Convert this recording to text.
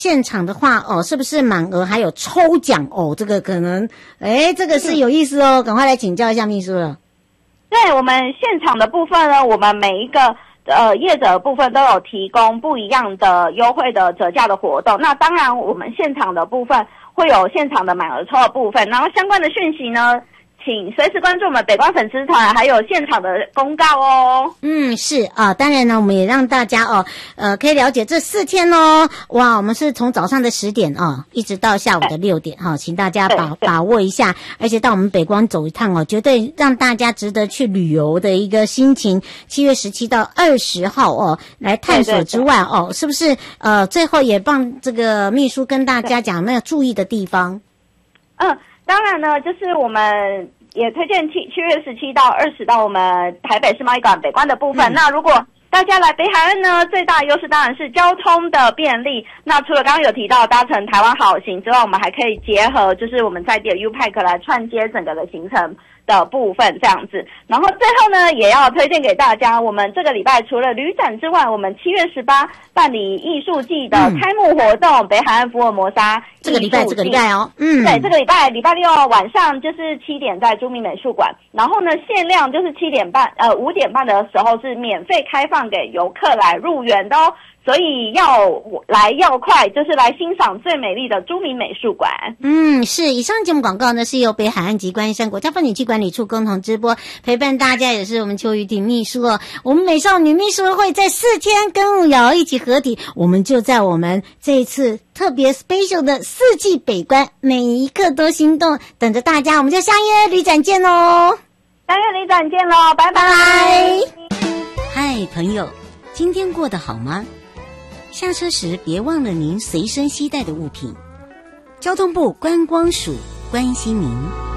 现场的话哦，是不是满额还有抽奖哦？这个可能，这个是有意思哦，赶快来请教一下秘书了。 对，我们现场的部分呢，我们每一个业者的部分都有提供不一样的优惠的折价的活动。那当然，我们现场的部分会有现场的满额抽的部分，然后相关的讯息呢，请随时关注我们北光粉丝团，还有现场的公告哦。 是啊，当然呢，我们也让大家可以了解这4天哦。哇，我们是从早上的10点一直到下午的6点请大家把握一下，而且到我们北光走一趟绝对让大家值得去旅游的一个心情。7月17到20号来探索之外是不是最后也帮这个秘书跟大家讲有没有注意的地方？ 当然呢，就是我们也推荐7月17到20到我们台北市贸易馆北关的部分。那如果大家来北海岸呢，最大的优势当然是交通的便利。那除了刚刚有提到搭乘台湾好行之外，我们还可以结合就是我们在地的 U-Pack 来串接整个的行程的部分这样子。然后最后呢，也要推荐给大家，我们这个礼拜除了旅展之外，我们7月18办理艺术季的开幕活动，北海岸福尔摩沙这个礼拜哦， 对，这个礼拜6晚上就是7点在朱明美术馆，然后呢限量就是5点半的时候是免费开放给游客来入园的哦。所以要快，就是来欣赏最美丽的朱明美术馆。 是。以上节目广告呢是由北海岸及观山国家风景区管理处共同直播，陪伴大家也是我们邱雨婷秘书我们美少女秘书会在4天跟舞瑶一起合体，我们就在我们这一次特别 special 的4季北关，每一刻都心动，等着大家，我们就相约旅展见哦。 相约旅展见咯，拜拜。 嗨，朋友，今天过得好吗？下车时别忘了您随身携带的物品。交通部观光署关心您。